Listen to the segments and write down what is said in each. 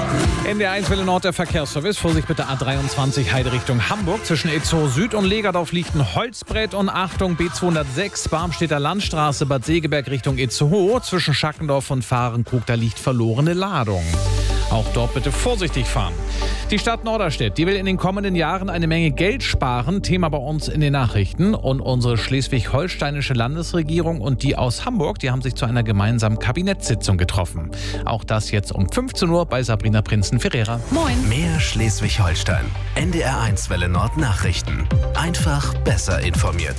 NDR1 Welle Nord, der Verkehrsservice. Vorsicht bitte A23 Heide Richtung Hamburg. Zwischen Itzehoe Süd und Legerdorf liegt ein Holzbrett. Und Achtung, B206 Barmstedter Landstraße Bad Segeberg Richtung Itzehoe. Zwischen Schackendorf und Fahrenkrug, da liegt verlorene Ladung. Auch dort bitte vorsichtig fahren. Die Stadt Norderstedt, die will in den kommenden Jahren eine Menge Geld sparen. Thema bei uns in den Nachrichten. Und unsere schleswig-holsteinische Landesregierung und die aus Hamburg, die haben sich zu einer gemeinsamen Kabinettssitzung getroffen. Auch das jetzt um 15 Uhr bei Sabrina Prinzen-Ferreira. Moin. Mehr Schleswig-Holstein. NDR1 Welle Nord Nachrichten. Einfach besser informiert.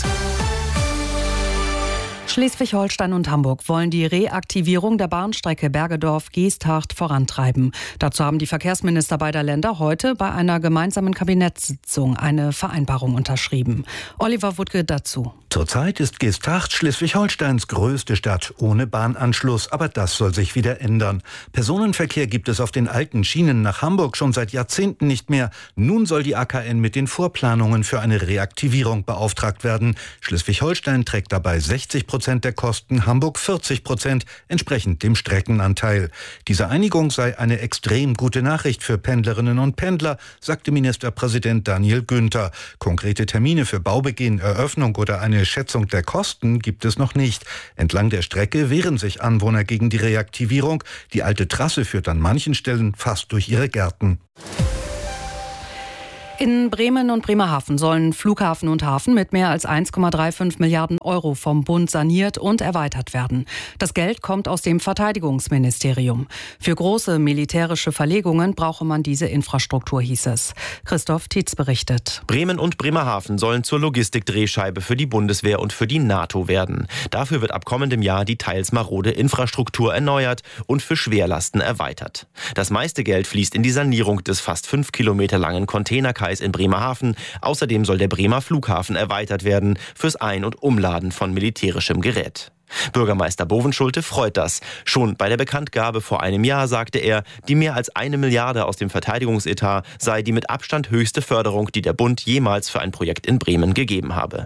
Schleswig-Holstein und Hamburg wollen die Reaktivierung der Bahnstrecke Bergedorf-Geesthacht vorantreiben. Dazu haben die Verkehrsminister beider Länder heute bei einer gemeinsamen Kabinettssitzung eine Vereinbarung unterschrieben. Oliver Wuttke dazu. Zurzeit ist Geesthacht Schleswig-Holsteins größte Stadt ohne Bahnanschluss, aber das soll sich wieder ändern. Personenverkehr gibt es auf den alten Schienen nach Hamburg schon seit Jahrzehnten nicht mehr. Nun soll die AKN mit den Vorplanungen für eine Reaktivierung beauftragt werden. Schleswig-Holstein trägt dabei 60% der Kosten, Hamburg 40%, entsprechend dem Streckenanteil. Diese Einigung sei eine extrem gute Nachricht für Pendlerinnen und Pendler, sagte Ministerpräsident Daniel Günther. Konkrete Termine für Baubeginn, Eröffnung oder eine Schätzung der Kosten gibt es noch nicht. Entlang der Strecke wehren sich Anwohner gegen die Reaktivierung. Die alte Trasse führt an manchen Stellen fast durch ihre Gärten. In Bremen und Bremerhaven sollen Flughafen und Hafen mit mehr als 1,35 Milliarden Euro vom Bund saniert und erweitert werden. Das Geld kommt aus dem Verteidigungsministerium. Für große militärische Verlegungen brauche man diese Infrastruktur, hieß es. Christoph Tietz berichtet. Bremen und Bremerhaven sollen zur Logistikdrehscheibe für die Bundeswehr und für die NATO werden. Dafür wird ab kommendem Jahr die teils marode Infrastruktur erneuert und für Schwerlasten erweitert. Das meiste Geld fließt in die Sanierung des fast 5 Kilometer langen Containerkais in Bremerhaven. Außerdem soll der Bremer Flughafen erweitert werden fürs Ein- und Umladen von militärischem Gerät. Bürgermeister Bovenschulte freut das. Schon bei der Bekanntgabe vor einem Jahr sagte er, die mehr als 1 Milliarde aus dem Verteidigungsetat sei die mit Abstand höchste Förderung, die der Bund jemals für ein Projekt in Bremen gegeben habe.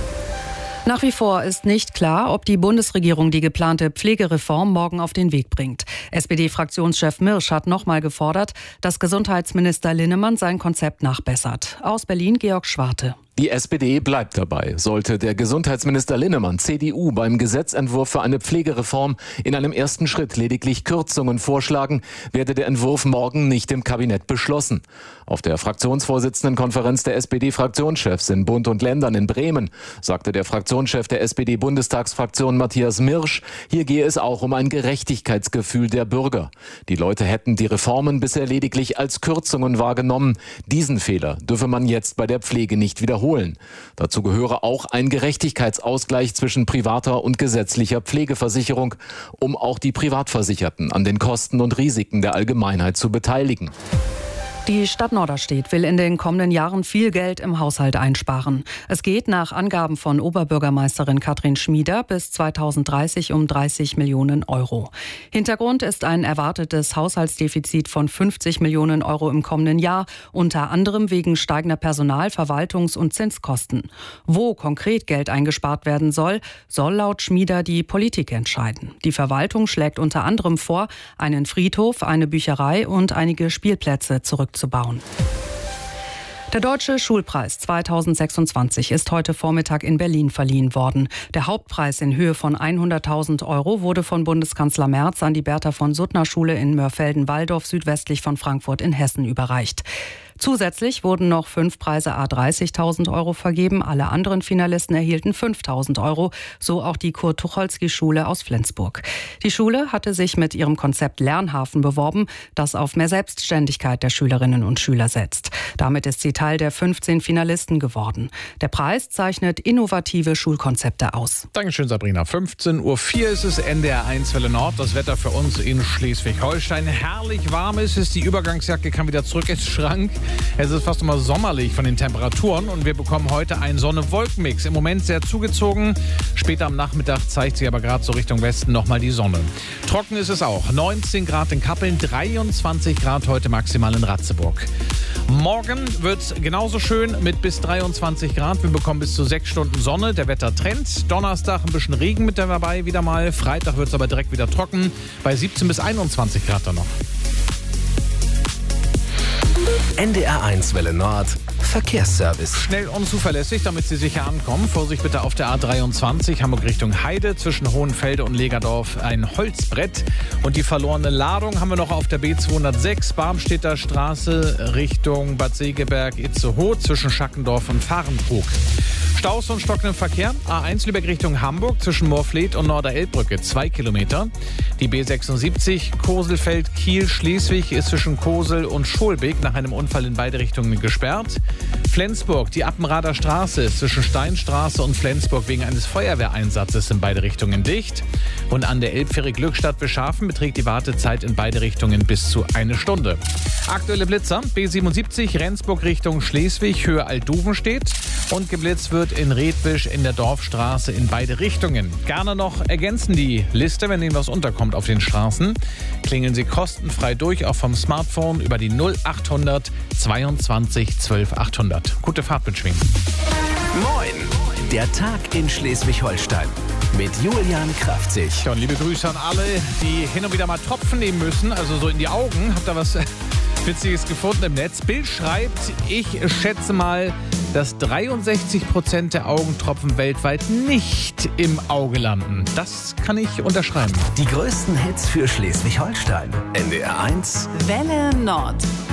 Nach wie vor ist nicht klar, ob die Bundesregierung die geplante Pflegereform morgen auf den Weg bringt. SPD-Fraktionschef Mirsch hat nochmal gefordert, dass Gesundheitsminister Linnemann sein Konzept nachbessert. Aus Berlin Georg Schwarte. Die SPD bleibt dabei. Sollte der Gesundheitsminister Linnemann, CDU, beim Gesetzentwurf für eine Pflegereform in einem ersten Schritt lediglich Kürzungen vorschlagen, werde der Entwurf morgen nicht im Kabinett beschlossen. Auf der Fraktionsvorsitzendenkonferenz der SPD-Fraktionschefs in Bund und Ländern in Bremen sagte der Fraktionschef der SPD-Bundestagsfraktion Matthias Mirsch, hier gehe es auch um ein Gerechtigkeitsgefühl der Bürger. Die Leute hätten die Reformen bisher lediglich als Kürzungen wahrgenommen. Diesen Fehler dürfe man jetzt bei der Pflege nicht wiederholen. Dazu gehöre auch ein Gerechtigkeitsausgleich zwischen privater und gesetzlicher Pflegeversicherung, um auch die Privatversicherten an den Kosten und Risiken der Allgemeinheit zu beteiligen. Die Stadt Norderstedt will in den kommenden Jahren viel Geld im Haushalt einsparen. Es geht nach Angaben von Oberbürgermeisterin Katrin Schmieder bis 2030 um 30 Millionen Euro. Hintergrund ist ein erwartetes Haushaltsdefizit von 50 Millionen Euro im kommenden Jahr, unter anderem wegen steigender Personal-, Verwaltungs- und Zinskosten. Wo konkret Geld eingespart werden soll, soll laut Schmieder die Politik entscheiden. Die Verwaltung schlägt unter anderem vor, einen Friedhof, eine Bücherei und einige Spielplätze zurückzubauen. Der Deutsche Schulpreis 2026 ist heute Vormittag in Berlin verliehen worden. Der Hauptpreis in Höhe von 100.000 Euro wurde von Bundeskanzler Merz an die Bertha-von-Suttner-Schule in Mörfelden-Walldorf südwestlich von Frankfurt in Hessen überreicht. Zusätzlich wurden noch 5 Preise à 30.000 Euro vergeben. Alle anderen Finalisten erhielten 5.000 Euro, so auch die Kurt-Tucholsky-Schule aus Flensburg. Die Schule hatte sich mit ihrem Konzept Lernhafen beworben, das auf mehr Selbstständigkeit der Schülerinnen und Schüler setzt. Damit ist sie Teil der 15 Finalisten geworden. Der Preis zeichnet innovative Schulkonzepte aus. Dankeschön, Sabrina. 15.04 Uhr ist es, NDR1 Welle Nord. Das Wetter für uns in Schleswig-Holstein. Herrlich warm ist es. Die Übergangsjacke kann wieder zurück ins Schrank. Es ist fast immer sommerlich von den Temperaturen und wir bekommen heute einen Sonne-Wolken-Mix. Im Moment sehr zugezogen. Später am Nachmittag zeigt sich aber gerade so Richtung Westen nochmal die Sonne. Trocken ist es auch. 19 Grad in Kappeln, 23 Grad heute maximal in Ratzeburg. Morgen wird es genauso schön mit bis 23 Grad. Wir bekommen bis zu 6 Stunden Sonne. Der Wettertrend. Donnerstag ein bisschen Regen mit dabei wieder mal. Freitag wird es aber direkt wieder trocken. Bei 17 bis 21 Grad dann noch. NDR1 Welle Nord Verkehrsservice. Schnell und zuverlässig, damit Sie sicher ankommen. Vorsicht bitte auf der A23 Hamburg Richtung Heide. Zwischen Hohenfelde und Legerdorf ein Holzbrett. Und die verlorene Ladung haben wir noch auf der B206 Barmstedter Straße Richtung Bad Segeberg Itzehoe zwischen Schackendorf und Fahrenkrug. Staus und stockenden Verkehr. A1 Lübeck Richtung Hamburg zwischen Moorfleet und Norderelbbrücke 2 Kilometer. Die B76 Koselfeld-Kiel-Schleswig ist zwischen Kosel und Scholbeck nach einem Unfall in beide Richtungen gesperrt. Flensburg, die Appenrader Straße ist zwischen Steinstraße und Flensburg wegen eines Feuerwehreinsatzes in beide Richtungen dicht. Und an der Elbfähre Glückstadt-Beschafen beträgt die Wartezeit in beide Richtungen bis zu 1 Stunde. Aktuelle Blitzer, B77 Rendsburg Richtung Schleswig, Höhe Altduvenstedt. Und geblitzt wird in Redwisch in der Dorfstraße in beide Richtungen. Gerne noch ergänzen die Liste, wenn Ihnen was unterkommt auf den Straßen. Klingeln Sie kostenfrei durch, auch vom Smartphone über die 0800 22 12 800. Gute Fahrt mit Schwingen. Moin, der Tag in Schleswig-Holstein mit Julian Kraftzig. Ja, und liebe Grüße an alle, die hin und wieder mal Tropfen nehmen müssen, also so in die Augen. Habt ihr was Witziges gefunden im Netz? Bild schreibt, ich schätze mal, dass 63% der Augentropfen weltweit nicht im Auge landen. Das kann ich unterschreiben. Die größten Hits für Schleswig-Holstein. NDR1 Welle Nord.